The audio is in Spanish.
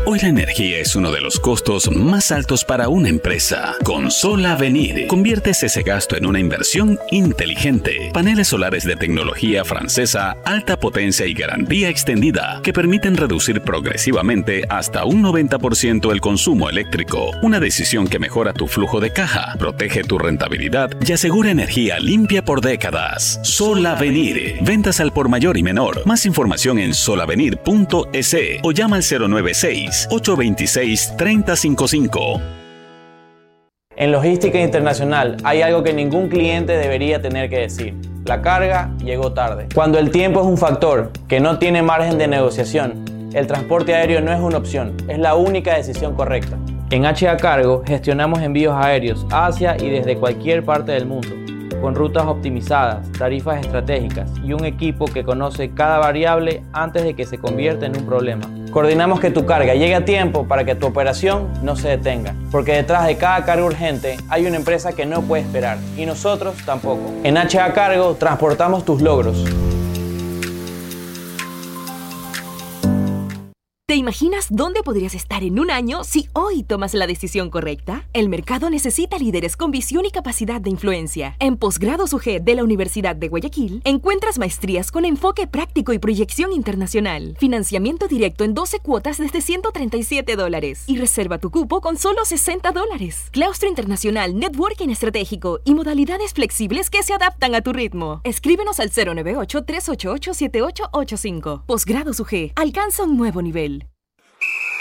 Hoy la energía es uno de los costos más altos para una empresa. Con Solavenir, conviertes ese gasto en una inversión inteligente. Paneles solares de tecnología francesa, alta potencia y garantía extendida, que permiten reducir progresivamente hasta un 90% el consumo eléctrico. Una decisión que mejora tu flujo de caja, protege tu rentabilidad y asegura energía limpia por décadas. Solavenir. Ventas al por mayor y menor. Más información en solavenir.es o llama al 096-826-3055. En logística internacional hay algo que ningún cliente debería tener que decir. La carga llegó tarde. Cuando el tiempo es un factor que no tiene margen de negociación, el transporte aéreo no es una opción, es la única decisión correcta. En HA Cargo gestionamos envíos aéreos hacia y desde cualquier parte del mundo, con rutas optimizadas, tarifas estratégicas y un equipo que conoce cada variable antes de que se convierta en un problema. Coordinamos que tu carga llegue a tiempo para que tu operación no se detenga, porque detrás de cada carga urgente hay una empresa que no puede esperar, y nosotros tampoco. En HA Cargo transportamos tus logros. ¿Te imaginas dónde podrías estar en un año si hoy tomas la decisión correcta? El mercado necesita líderes con visión y capacidad de influencia. En Posgrados UG de la Universidad de Guayaquil, encuentras maestrías con enfoque práctico y proyección internacional. Financiamiento directo en 12 cuotas desde $137 y reserva tu cupo con solo $60. Claustro internacional, networking estratégico y modalidades flexibles que se adaptan a tu ritmo. Escríbenos al 098-388-7885. Posgrados UG. Alcanza un nuevo nivel.